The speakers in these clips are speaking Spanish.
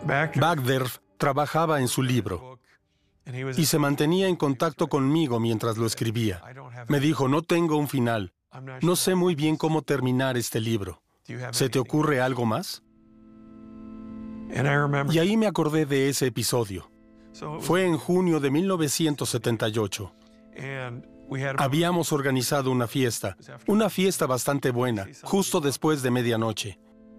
Bagdherf trabajaba en su libro y se mantenía en contacto conmigo mientras lo escribía. Me dijo, no tengo un final. No sé muy bien cómo terminar este libro. ¿Se te ocurre algo más? Y ahí me acordé de ese episodio. Fue en junio de 1978. Habíamos organizado una fiesta bastante buena, justo después de medianoche.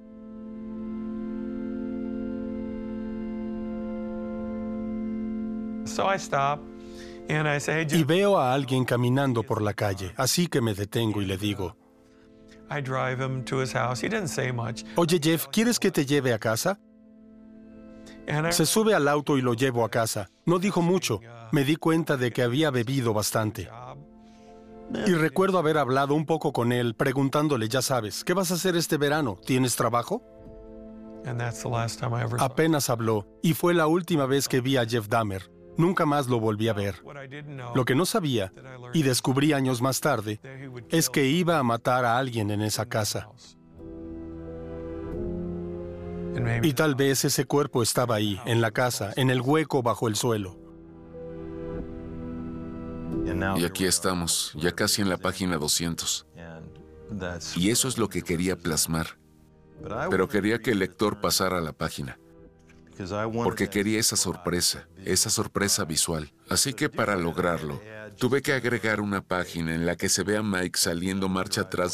Y veo a alguien caminando por la calle, así que me detengo y le digo, oye Jeff, ¿quieres que te lleve a casa? Se sube al auto y lo llevo a casa. No dijo mucho. Me di cuenta de que había bebido bastante. Y recuerdo haber hablado un poco con él, preguntándole, ya sabes, ¿qué vas a hacer este verano? ¿Tienes trabajo? Apenas habló, y fue la última vez que vi a Jeff Dahmer. Nunca más lo volví a ver. Lo que no sabía, y descubrí años más tarde, es que iba a matar a alguien en esa casa. Y tal vez ese cuerpo estaba ahí, en la casa, en el hueco bajo el suelo. Y aquí estamos, ya casi en la página 200. Y eso es lo que quería plasmar. Pero quería que el lector pasara a la página. Porque quería esa sorpresa visual. Así que para lograrlo, tuve que agregar una página en la que se ve a Mike saliendo marcha atrás